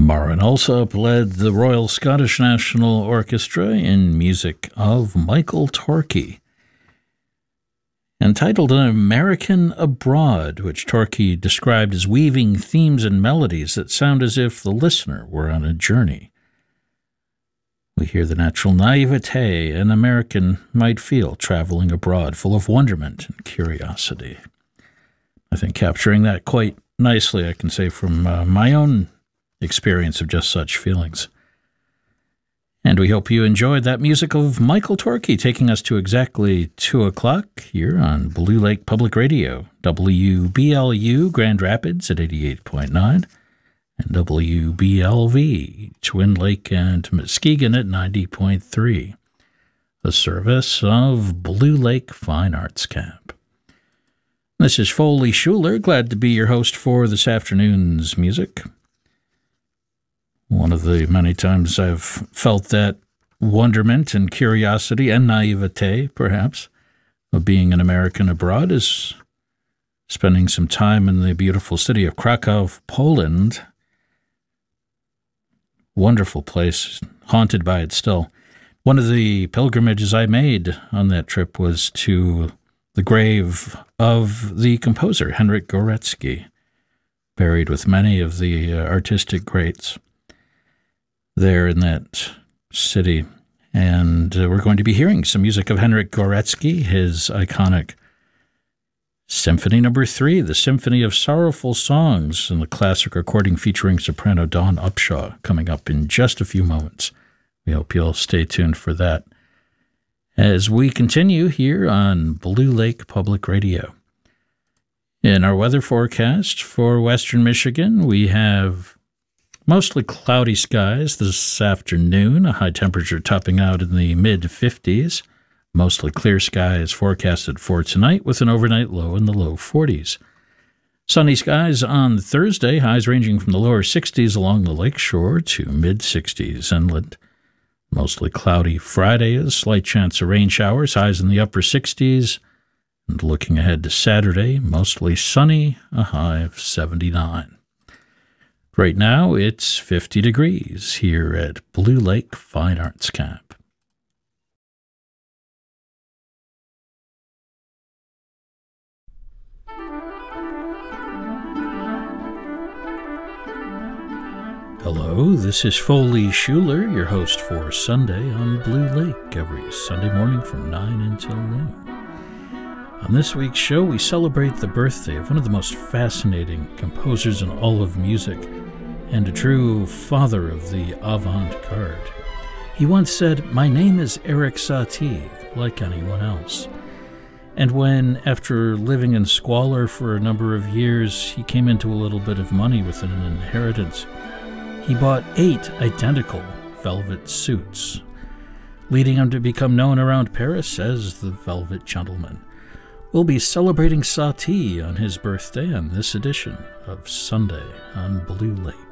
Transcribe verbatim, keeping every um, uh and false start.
Maren Alsop led the Royal Scottish National Orchestra in music of Michael Torke, entitled An American Abroad, which Torke described as weaving themes and melodies that sound as if the listener were on a journey. We hear the natural naivete an American might feel traveling abroad, full of wonderment and curiosity. I think capturing that quite nicely, I can say, from uh, my own experience of just such feelings. And we hope you enjoyed that music of Michael Torke, taking us to exactly two o'clock here on Blue Lake Public Radio, W B L U Grand Rapids at eighty-eight point nine, and W B L V Twin Lake and Muskegon at ninety point three, the service of Blue Lake Fine Arts Camp. This is Foley Schuler, glad to be your host for this afternoon's music. One of the many times I've felt that wonderment and curiosity and naivete, perhaps, of being an American abroad is spending some time in the beautiful city of Krakow, Poland. Wonderful place, haunted by it still. One of the pilgrimages I made on that trip was to the grave of the composer, Henryk Górecki, buried with many of the uh, artistic greats there in that city. And uh, we're going to be hearing some music of Henryk Górecki, his iconic Symphony Number Three, the Symphony of Sorrowful Songs, and the classic recording featuring soprano Dawn Upshaw, coming up in just a few moments. We hope you'll stay tuned for that as we continue here on Blue Lake Public Radio. In our weather forecast for western Michigan, we have mostly cloudy skies this afternoon, a high temperature topping out in the mid fifties. Mostly clear skies forecasted for tonight with an overnight low in the low forties. Sunny skies on Thursday, highs ranging from the lower sixties along the lakeshore to mid sixties inland. Mostly cloudy Friday, a slight chance of rain showers, highs in the upper sixties. And looking ahead to Saturday, mostly sunny, a high of seventy-nine. Right now, it's fifty degrees here at Blue Lake Fine Arts Camp. Hello, this is Foley Schuler, your host for Sunday on Blue Lake, every Sunday morning from nine until noon. On this week's show, we celebrate the birthday of one of the most fascinating composers in all of music, and a true father of the avant-garde. He once said, "My name is Erik Satie, like anyone else." And when, after living in squalor for a number of years, he came into a little bit of money with an inheritance, he bought eight identical velvet suits, leading him to become known around Paris as the Velvet Gentleman. We'll be celebrating Satie on his birthday on this edition of Sunday on Blue Lake.